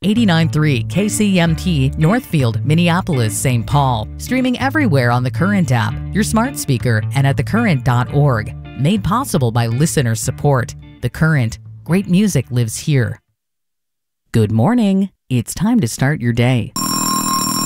89.3 KCMT, Northfield, Minneapolis, St. Paul. Streaming everywhere on the Current app, your smart speaker, and at thecurrent.org. Made possible by listener support. The Current. Great music lives here. Good morning. It's time to start your day.